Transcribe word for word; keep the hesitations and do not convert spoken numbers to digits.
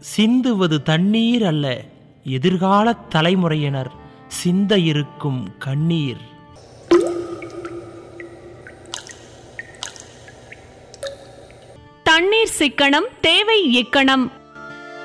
சிந்துவது தண்ணீர் அல்ல, எதிர்கால தலைமுறையினர் சிந்த இருக்கும் கண்ணீர். தண்ணீர் சிக்கனம் தேவை இக்கணம்.